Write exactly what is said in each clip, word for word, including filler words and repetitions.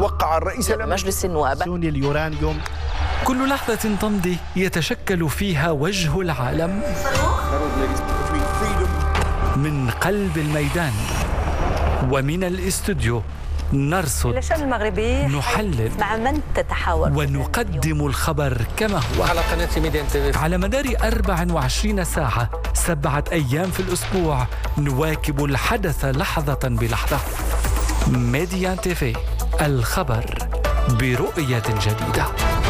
وقع الرئيس مجلس النواب اليورانيوم. كل لحظة تمضي يتشكل فيها وجه العالم من قلب الميدان ومن الاستوديو. نرصد، الشأن المغربي، نحلل، مع من تتحاور، ونقدم الخبر كما هو على قناة ميديان تي في. على مدار أربع وعشرين ساعة، سبعة أيام في الأسبوع، نواكب الحدث لحظة بلحظة. ميديان تي في، الخبر برؤية جديدة.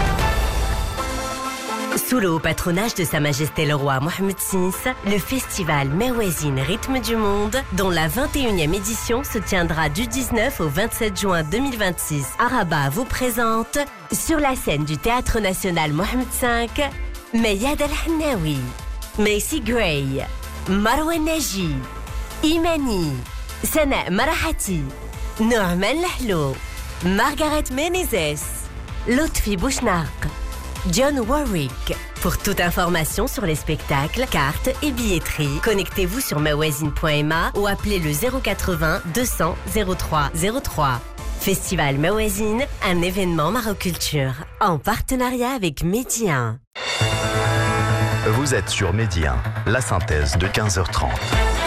Sous le haut patronage de Sa Majesté le Roi Mohammed six, le festival Mawazine Rythme du Monde, dont la vingt et unième édition se tiendra du dix-neuf au vingt-sept juin deux mille vingt-six à Rabat, vous présente sur la scène du Théâtre National Mohammed cinq, Mayad Al-Hannaoui, Macy Gray, Marwan Naji, Imani, Sana Marahati, Norman Lahlou, Margaret Menezes, Lotfi Bouchnaq, John Warwick. Pour toute information sur les spectacles, cartes et billetterie, connectez-vous sur mawazine point m a ou appelez le zéro quatre-vingts deux cents zéro trois zéro trois. Festival Mawazine, un événement Maroculture, en partenariat avec Média. Vous êtes sur Média, la synthèse de quinze heures trente.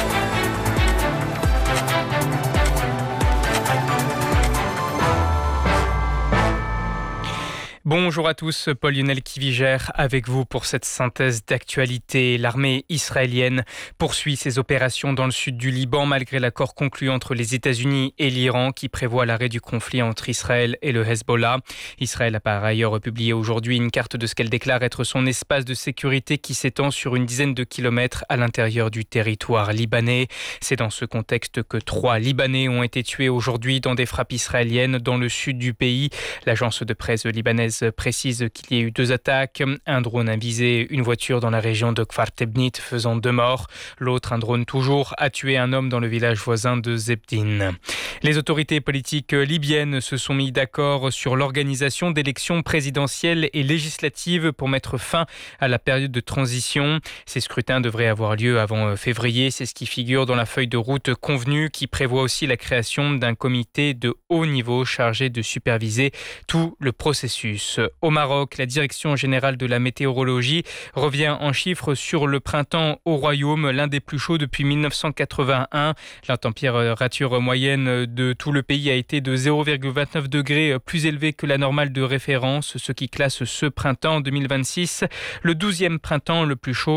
Bonjour à tous, Paul-Lionel Kivigère avec vous pour cette synthèse d'actualité. L'armée israélienne poursuit ses opérations dans le sud du Liban malgré l'accord conclu entre les États-Unis et l'Iran qui prévoit l'arrêt du conflit entre Israël et le Hezbollah. Israël a par ailleurs publié aujourd'hui une carte de ce qu'elle déclare être son espace de sécurité qui s'étend sur une dizaine de kilomètres à l'intérieur du territoire libanais. C'est dans ce contexte que trois Libanais ont été tués aujourd'hui dans des frappes israéliennes dans le sud du pays. L'agence de presse libanaise précise qu'il y a eu deux attaques. Un drone a visé une voiture dans la région de Kfar Tebnit, faisant deux morts. L'autre, un drone toujours, a tué un homme dans le village voisin de Zebdin. Les autorités politiques libyennes se sont mis d'accord sur l'organisation d'élections présidentielles et législatives pour mettre fin à la période de transition. Ces scrutins devraient avoir lieu avant février. C'est ce qui figure dans la feuille de route convenue qui prévoit aussi la création d'un comité de haut niveau chargé de superviser tout le processus. Au Maroc, la Direction générale de la météorologie revient en chiffres sur le printemps au Royaume, l'un des plus chauds depuis mille neuf cent quatre-vingt-un. La température moyenne de tout le pays a été de zéro virgule vingt-neuf degrés plus élevée que la normale de référence, ce qui classe ce printemps deux mille vingt-six le douzième printemps le plus chaud